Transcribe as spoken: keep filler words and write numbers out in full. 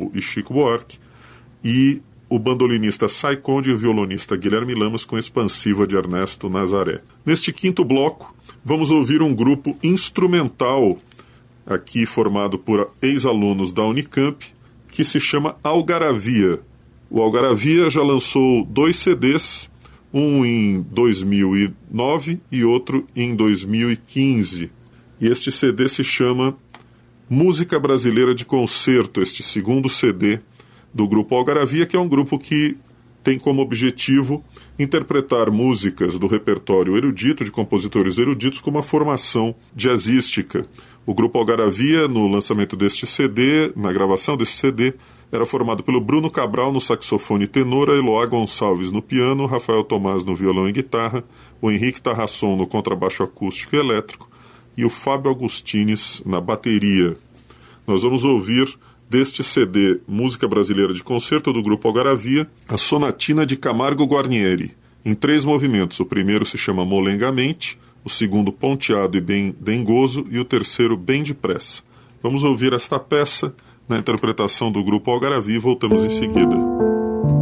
Lobo e Chico Buarque, e o bandolinista Sai Conde e o violonista Guilherme Lamas com Expansiva de Ernesto Nazaré. Neste quinto bloco, vamos ouvir um grupo instrumental, aqui formado por ex-alunos da Unicamp, que se chama Algaravia. O Algaravia já lançou dois C Ds, um em dois mil e nove e outro em dois mil e quinze. E este C D se chama Música Brasileira de Concerto, este segundo C D do grupo Algaravia, que é um grupo que tem como objetivo interpretar músicas do repertório erudito, de compositores eruditos, com uma formação jazzística. O grupo Algaravia, no lançamento deste C D, na gravação deste C D, era formado pelo Bruno Cabral no saxofone tenor, a Eloá Gonçalves no piano, Rafael Tomás no violão e guitarra, o Henrique Tarrasson no contrabaixo acústico e elétrico e o Fábio Agustines na bateria. Nós vamos ouvir deste C D Música Brasileira de Concerto do grupo Algaravia, a Sonatina de Camargo Guarnieri, em três movimentos. O primeiro se chama Molengamente, o segundo Ponteado e bem dengoso e o terceiro Bem depressa. Vamos ouvir esta peça na interpretação do grupo Algaravia e voltamos em seguida.